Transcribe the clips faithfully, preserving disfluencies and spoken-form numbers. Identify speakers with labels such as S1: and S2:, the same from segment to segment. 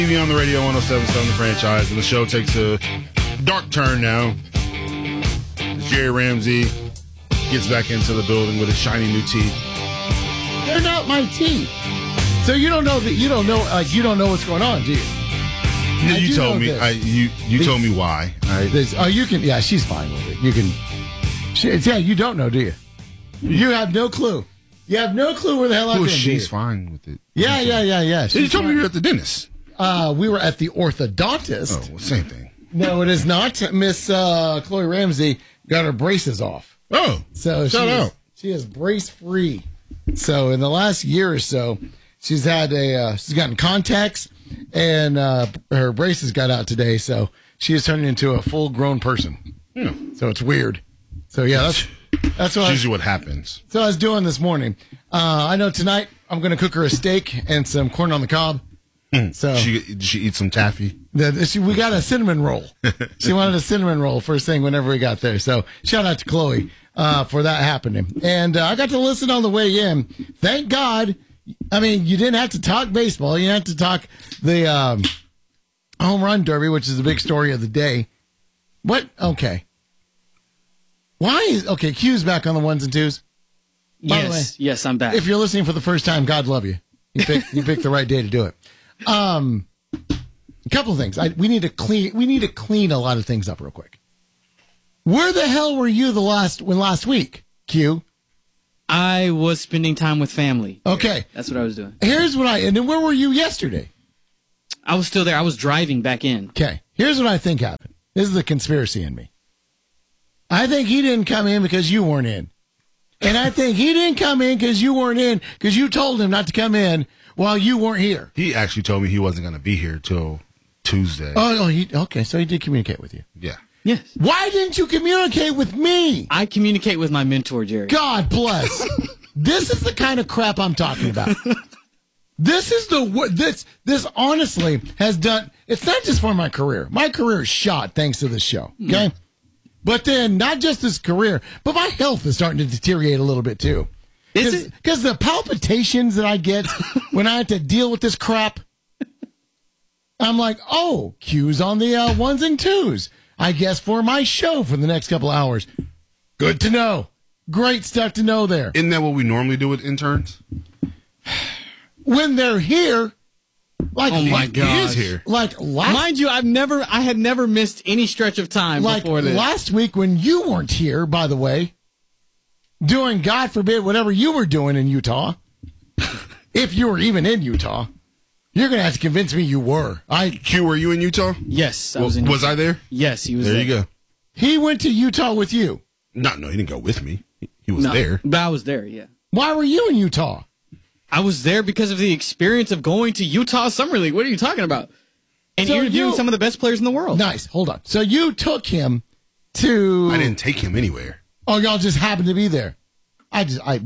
S1: T V on the radio, one oh seven point seven The Franchise, and the show takes a dark turn now. Jerry Ramsey gets back into the building with his shiny new teeth.
S2: They're not my teeth. So you don't know that you don't know like you don't know what's going on, do you?
S1: No, you told me. I, you you the, told me why. I,
S2: this, oh, you can. Yeah, she's fine with it. You can. She, yeah, you don't know, do you? You have no clue. You have no clue where the hell I've been.
S1: She's fine with it.
S2: Yeah, yeah, yeah, yeah.
S1: You told me you were at the dentist.
S2: Uh, we were at the orthodontist.
S1: Oh, well, same thing.
S2: No, it is not. Miss uh, Chloe Ramsey got her braces off.
S1: Oh,
S2: so
S1: shout
S2: she
S1: out.
S2: Is, she is brace free. So in the last year or so, she's had a uh, she's gotten contacts, and uh, her braces got out today. So she is turning into a full grown person.
S1: Yeah.
S2: So it's weird. So yeah, that's that's what
S1: usually
S2: I,
S1: what happens.
S2: So I was doing this morning. Uh, I know tonight I'm going to cook her a steak and some corn on the cob. So
S1: she did she eat some taffy?
S2: The, she, we got a cinnamon roll. She wanted a cinnamon roll first thing whenever we got there. So shout out to Chloe uh, for that happening. And uh, I got to listen on the way in. Thank God. I mean, you didn't have to talk baseball. You didn't have to talk the um, home run derby, which is the big story of the day. What? Okay. Why is okay? Q's back on the ones and twos. By
S3: yes,
S2: the way,
S3: yes, I'm back.
S2: If you're listening for the first time, God love you. You picked you picked the right day to do it. Um, a couple of things. I, we need to clean. We need to clean a lot of things up real quick. Where the hell were you the last when last week, Q?
S3: I was spending time with family.
S2: Okay,
S3: that's what I was doing.
S2: Here's what I. And then where were you yesterday?
S3: I was still there. I was driving back in.
S2: Okay. Here's what I think happened. This is the conspiracy in me. I think he didn't come in because you weren't in. And I think he didn't come in because you weren't in, because you told him not to come in while you weren't here.
S1: He actually told me he wasn't going to be here till Tuesday.
S2: Oh, oh he, okay. So he did communicate with you.
S1: Yeah.
S3: Yes.
S2: Why didn't you communicate with me?
S3: I communicate with my mentor, Jerry.
S2: God bless. This is the kind of crap I'm talking about. This is the this this honestly has done. It's not just for my career. My career is shot thanks to this show. Okay. Mm. But then, not just his career, but my health is starting to deteriorate a little bit, too.
S3: Is it?
S2: Because the palpitations that I get when I have to deal with this crap, I'm like, oh, Q's on the uh, ones and twos, I guess, for my show for the next couple hours. Good to know. Great stuff to know there.
S1: Isn't that what we normally do with interns?
S2: When they're here... Like,
S3: oh my God!
S1: He is here.
S2: Like last,
S3: mind you, I've never, I had never missed any stretch of time
S2: like
S3: before this.
S2: Last week when you weren't here, by the way, doing God forbid whatever you were doing in Utah, if you were even in Utah, you're gonna have to convince me you were. I
S1: Q, were you in Utah?
S3: Yes, I
S1: well,
S3: was in.
S1: Was
S3: Utah.
S1: I there?
S3: Yes, he was.
S1: There,
S3: there
S1: you go.
S2: He went to Utah with you.
S1: No, no, he didn't go with me. He, he was
S3: no,
S1: there.
S3: But I was there. Yeah.
S2: Why were you in Utah?
S3: I was there because of the experience of going to Utah Summer League. What are you talking about? And so interviewing you, some of the best players in the world.
S2: Nice. Hold on. So you took him to...
S1: I didn't take him anywhere.
S2: Oh, y'all just happened to be there. I just... I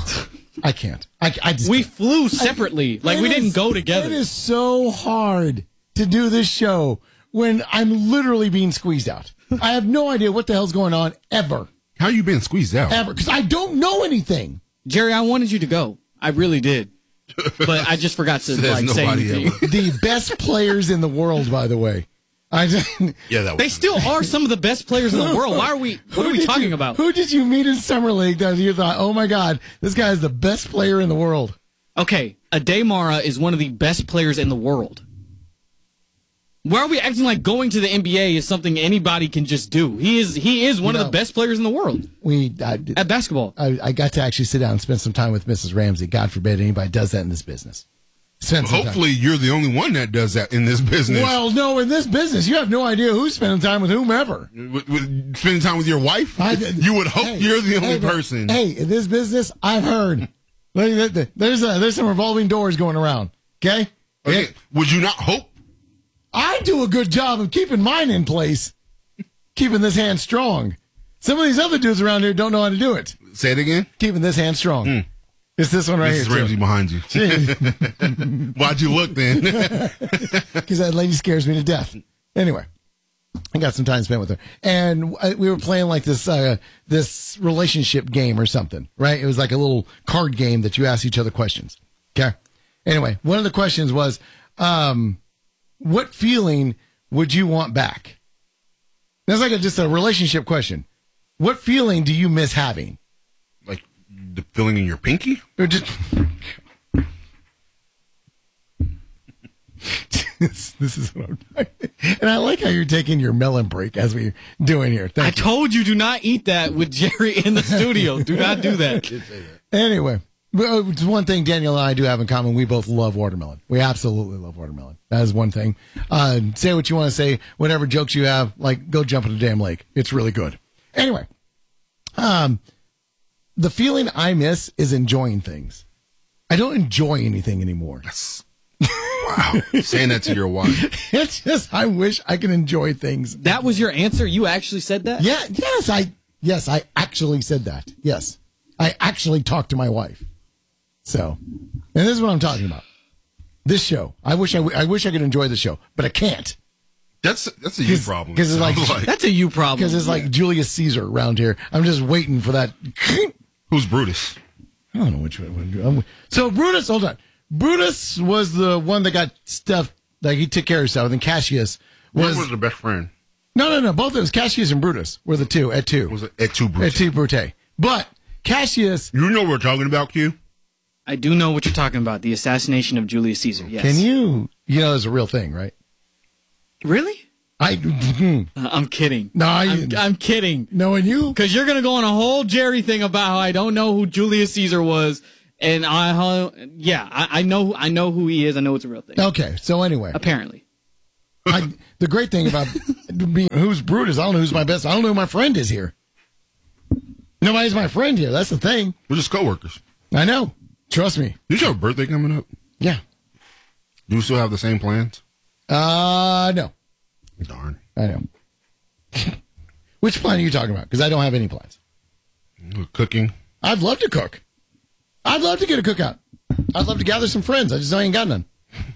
S2: I can't. I, I just
S3: We
S2: can't.
S3: flew separately. I, like, we is, didn't go together.
S2: It is so hard to do this show when I'm literally being squeezed out. I have no idea what the hell's going on ever.
S1: How you been squeezed out?
S2: Ever. Because I don't know anything.
S3: Jerry, I wanted you to go. I really did. But I just forgot to like say anything.
S2: The best players in the world, by the way. I just,
S1: yeah, that was
S3: they still are some of the best players in the world. Why are we? What are we talking
S2: you,
S3: about?
S2: Who did you meet in Summer League that you thought, oh my God, this guy is the best player in the world?
S3: Okay, Ade Mara is one of the best players in the world. Why are we acting like going to the N B A is something anybody can just do? He is he is one you know, of the best players in the world.
S2: We I,
S3: at basketball.
S2: I, I got to actually sit down and spend some time with Missus Ramsey. God forbid anybody does that in this business.
S1: Well, hopefully time. You're the only one that does that in this business.
S2: Well, no, in this business, you have no idea who's spending time with whomever.
S1: With, with, spending time with your wife? I, you would hope hey, you're the only
S2: hey,
S1: person.
S2: Hey, in this business, I've heard. There's a, there's some revolving doors going around. Okay?
S1: Okay. Would you not hope?
S2: I do a good job of keeping mine in place, keeping this hand strong. Some of these other dudes around here don't know how to do it.
S1: Say it again.
S2: Keeping this hand strong. Mm. It's this one right
S1: Missus
S2: here.
S1: Ramsey behind you. Why'd you look then?
S2: Because that lady scares me to death. Anyway, I got some time spent with her, and we were playing like this uh, this relationship game or something. Right? It was like a little card game that you ask each other questions. Okay. Anyway, one of the questions was. Um, what feeling would you want back? That's like a, just a relationship question. What feeling do you miss having?
S1: Like the feeling in your pinky?
S2: Or just this, this is what I'm talking. And I like how you're taking your melon break as we're doing here. Thank
S3: I
S2: you.
S3: told you do not eat that with Jerry in the studio. Do not do that.
S2: Anyway, well, it's one thing Daniel and I do have in common. We both love watermelon. We absolutely love watermelon. That is one thing. Uh, say what you want to say, whatever jokes you have, like go jump in a damn lake. It's really good. Anyway, um, the feeling I miss is enjoying things. I don't enjoy anything anymore.
S1: Wow. Saying that to your wife.
S2: It's just, I wish I could enjoy things.
S3: That was your answer? You actually said that?
S2: Yeah, yes, I, yes, I actually said that. Yes. I actually talked to my wife. So, and this is what I'm talking about. This show. I wish I, w- I wish I could enjoy the show, but I can't.
S1: That's that's a you problem.
S2: Because it's like,
S1: like
S3: That's a you problem.
S2: because it's like Julius Caesar around here. I'm just waiting for that.
S1: who's Brutus?
S2: I don't know which one. I'm, so Brutus, hold on. Brutus was the one that got stuff, like he took care of stuff. And then Cassius was,
S1: What was the best friend?
S2: no, no, no. Both of us, Cassius and Brutus, were the two at two.
S1: Was it Et tu,
S2: At
S1: Brutus?
S2: two Brute. But Cassius,
S1: You know what we're talking about, Q?
S3: I do know what you're talking about. The assassination of Julius Caesar. Yes.
S2: can you, you know, it's a real thing, right?
S3: Really?
S2: I,
S3: Uh, I'm kidding.
S2: No, I-
S3: I'm, I'm kidding.
S2: knowing you,
S3: Because you're going to go on a whole Jerry thing about how I don't know who Julius Caesar was. And I, uh, yeah, I, I know, I know who he is. I know it's a real thing.
S2: okay. So anyway,
S3: Apparently.
S2: I, the great thing about being who's Brutus, I don't know who's my best. I don't know who my friend is here. Nobody's my friend here. That's the thing.
S1: We're just coworkers.
S2: I know. Trust me.
S1: You have a birthday coming up?
S2: Yeah.
S1: Do you still have the same plans?
S2: Uh, no.
S1: Darn.
S2: I know. Which plan are you talking about? Because I don't have any plans.
S1: Cooking.
S2: I'd love to cook. I'd love to get a cookout. I'd love to gather some friends. I just ain't got none.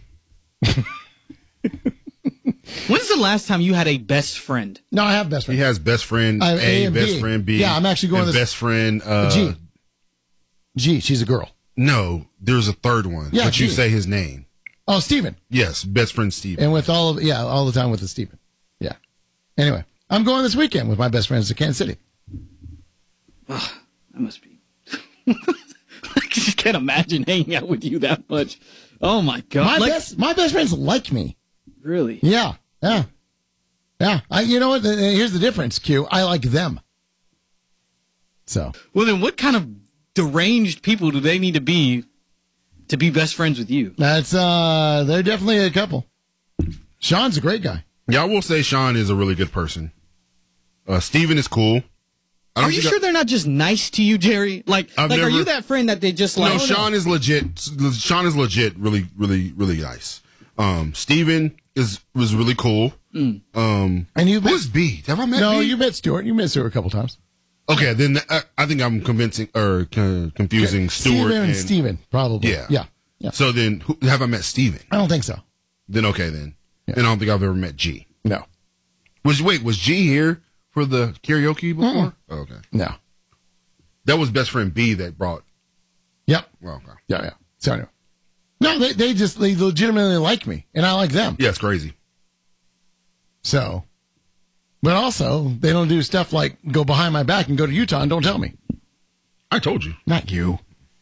S3: When's the last time you had a best friend?
S2: No, I have best
S1: He
S2: friends.
S1: has best friend
S2: I
S1: A,
S2: have A and
S1: best
S2: B.
S1: friend B.
S2: Yeah, I'm actually going
S1: and
S2: this-
S1: best friend uh,
S2: G. G, she's a girl.
S1: No, there's a third one.
S2: Yeah,
S1: but you
S2: G.
S1: say his name.
S2: Oh, Steven.
S1: Yes, best friend Steve.
S2: And with all of, yeah, all the time with the Steven. Yeah. Anyway, I'm going this weekend with my best friends to Kansas City.
S3: That must be. I just can't imagine hanging out with you that much. Oh my god!
S2: My
S3: Like,
S2: best, my best friends like me.
S3: really?
S2: Yeah, yeah, yeah. I, you know what? Uh, Here's the difference, Q. I like them. So
S3: Well, then, what kind of deranged people do they need to be to be best friends with you?
S2: that's uh, they're definitely a couple. Sean's a great guy.
S1: Yeah, I will say Sean is a really good person. Uh, Steven is cool. I don't
S3: Are you
S1: think
S3: sure
S1: I-
S3: they're not just nice to you, Jerry? Like,
S1: I've
S3: like, are
S1: never-
S3: you that friend that they just like?
S1: No, Sean is legit. Sean is legit. Really, really, really nice. Um, Steven is was really cool.
S3: Mm.
S1: Um,
S2: And you met,
S1: who's B? Have I met
S2: no,
S1: B?
S2: you met Stuart. You met Stuart a couple times.
S1: Okay, then I, I think I'm convincing or uh, confusing Stuart
S2: Steven and,
S1: and
S2: Steven, probably.
S1: Yeah.
S2: yeah, yeah.
S1: So then, who, have I met Steven?
S2: I don't think so.
S1: Then okay, then.
S2: Yeah.
S1: Then I don't think I've ever met G.
S2: No,
S1: Was wait, was G here for the karaoke before? Oh, okay,
S2: no.
S1: that was best friend B that brought.
S2: Yep.
S1: Well, okay.
S2: Yeah, yeah. So anyway, no, they they just they legitimately like me, and I like them.
S1: Yeah, it's crazy.
S2: So, but also they don't do stuff like go behind my back and go to Utah and don't tell me.
S1: I told you.
S2: Not you.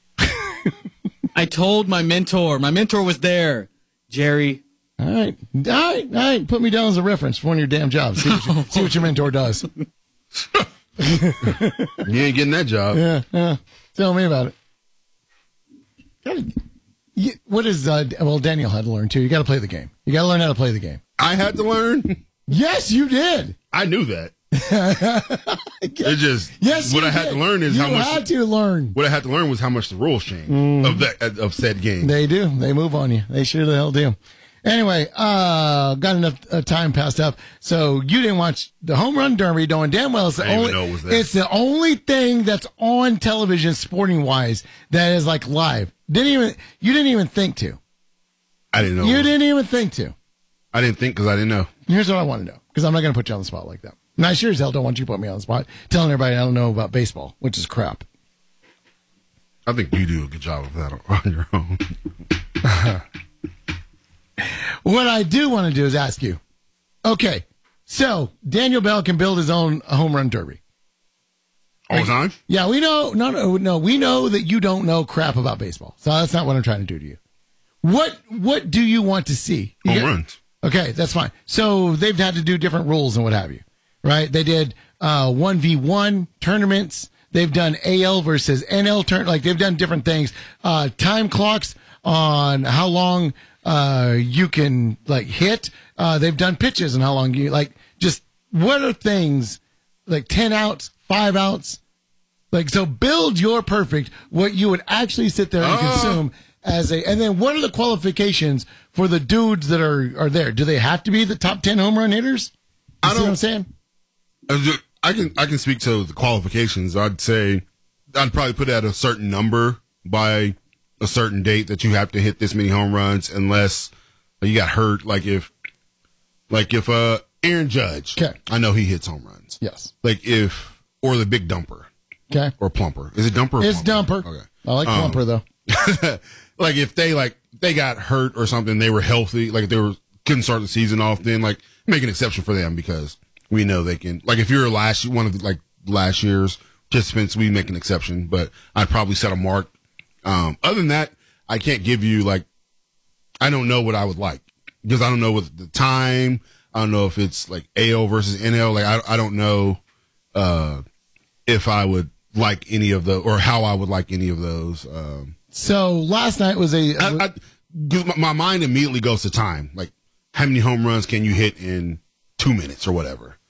S3: I told my mentor. My mentor was there, Jerry.
S2: All right, all right, all right. Put me down as a reference for one of your damn jobs. See what, you, see what your mentor does.
S1: You ain't getting that job.
S2: Yeah, yeah. Tell me about it. Gotta- you- What is uh, well? Daniel had to learn too. You got to play the game. You got to learn how to play the game.
S1: I had to learn.
S2: Yes, you did.
S1: I knew that. It just
S2: Yes,
S1: what
S2: you
S1: I had
S2: did.
S1: to learn is
S2: you
S1: how much.
S2: had to learn.
S1: What I had to learn was how much the rules change of that of said game.
S2: They do. They move on you. They sure the hell do. Anyway, uh, got enough uh, time passed up. So you didn't watch the home run derby, knowing damn well it's the
S1: I didn't
S2: only.
S1: even know it was that.
S2: It's the only thing that's on television, sporting wise, that is like live. Didn't even you didn't even think to.
S1: I didn't know.
S2: You didn't even think to.
S1: I didn't think because I didn't know.
S2: Here's what I want to know, because I'm not going to put you on the spot like that. And I sure as hell don't want you to put me on the spot, telling everybody I don't know about baseball, which is crap.
S1: I think you do a good job of that on your own.
S2: What I do want to do is ask you. Okay, so Daniel Bell can build his own home run derby.
S1: All the time?
S2: Yeah, we know. No, no, no. We know that you don't know crap about baseball. So that's not what I'm trying to do to you. What What do you want to see? You
S1: Home
S2: get-
S1: runs.
S2: Okay, that's fine. So they've had to do different rules and what have you, right? They did uh, one v one tournaments. They've done A L versus N L turn. Like they've done different things. Uh, time clocks on how long uh, you can like hit. Uh, they've done pitches and how long you like. Just what are things like ten outs, five outs? Like so, build your perfect what you would actually sit there and
S1: Uh.
S2: consume. As a, and then what are the qualifications for the dudes that are, are there? Do they have to be the top ten home run hitters? You
S1: I
S2: see
S1: don't-
S2: what I'm saying?
S1: I can I can speak to the qualifications. I'd say I'd probably put it at a certain number by a certain date that you have to hit this many home runs unless you got hurt. Like if like if uh Aaron Judge,
S2: Okay.
S1: I know he hits home runs.
S2: Yes.
S1: Like if or the big dumper
S2: Okay.
S1: or plumper. Is it dumper? Or
S2: It's
S1: plumper?
S2: Dumper.
S1: Okay.
S2: I like
S1: Um,
S2: Plumper though.
S1: Like if they like they got hurt or something, they were healthy, like they were couldn't start the season off, then like make an exception for them because we know they can. Like if you're last one of the, like last year's participants, we make an exception, but I'd probably set a mark. Um, other than that, I can't give you like I don't know what I would like because I don't know what the time. I don't know if it's like A L versus N L. Like I I don't know uh, if I would like any of the or how I would like any of those. Um,
S2: So last night was a,
S1: I, I, 'cause my, my mind immediately goes to time. Like, how many home runs can you hit in two minutes or whatever?